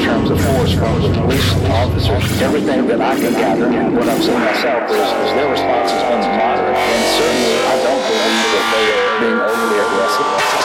terms of force from the police officers. Everything that I can gather, and what I'm seeing myself, is their response has been moderate. And